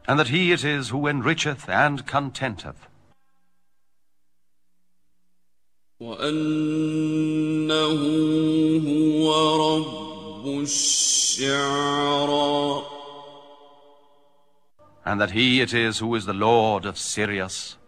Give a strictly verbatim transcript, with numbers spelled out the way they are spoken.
and that he it is who enricheth and contenteth. وَأَنَّهُ هُوَ رَبُّ الشِّعْرَى And that he it is who is the Lord of Sirius.